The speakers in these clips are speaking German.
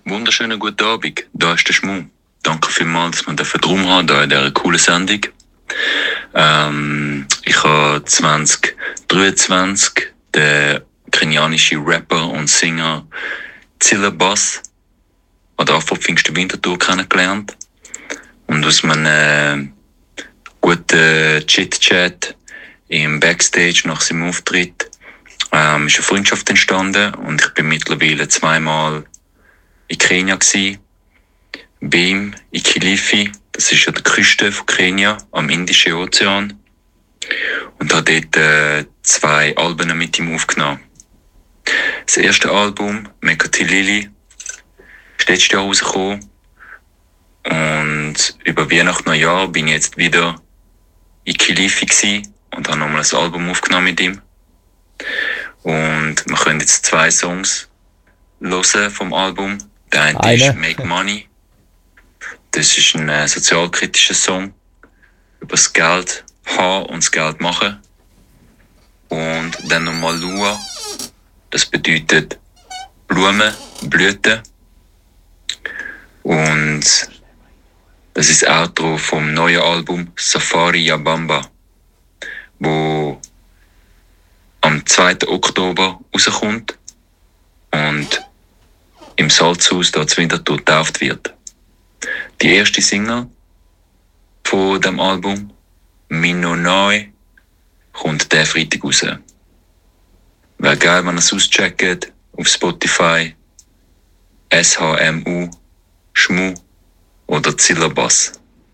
Wunderschönen guten Abend, da ist der Schmu. Danke vielmals, dass wir drum haben hier in dieser coolen Sendung. Ich habe 2023 den kenianischen Rapper und Singer Zilla Bass an der Afro-Pfingsten Winterthur kennengelernt. Und aus einem guten Chit-Chat im Backstage nach seinem Auftritt ist eine Freundschaft entstanden und ich bin mittlerweile zweimal in Kenia gsi, bei ihm in Kilifi, das ist an der Küste von Kenia, am Indischen Ozean, und habe dort 2 Alben mit ihm aufgenommen. Das erste Album, Mekatilili, ist letztes Jahr rausgekommen und über Weihnachten Neujahr bin ich jetzt wieder in Kilifi gsi und habe nochmal ein Album aufgenommen mit ihm. Und wir können jetzt 2 Songs hören vom Album. Der eine ist Make Money. Das ist ein sozialkritischer Song über das Geld haben und das Geld machen. Und dann nochmal Lua. Das bedeutet Blumen, Blüten. Und das ist das Outro vom neuen Album Safari Ya Bamba, wo am 2. Oktober rauskommt und im Salzhaus dort zu Winterthur getauft wird. Die erste Single von dem Album, Mino Neu, kommt diesen Freitag raus. Wäre geil, wenn ihr es auscheckt auf Spotify, SHMU, Schmu oder Zilla Bass.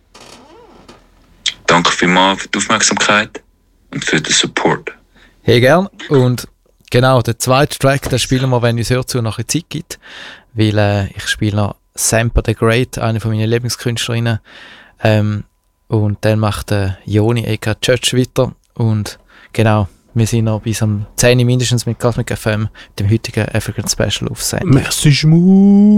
Danke vielmals für die Aufmerksamkeit und für den Support. Hey, gern. Und genau, der zweite Track, den spielen wir, wenn es hört, nachher Zeit gibt. Weil ich spiele noch Sampa the Great, eine von meinen Lieblingskünstlerinnen. Und dann macht Joni aka Church weiter. Und genau, wir sind noch bis am 10 Uhr mindestens mit Cosmic FM, dem heutigen African Special auf Sendung. Merci, Schmu.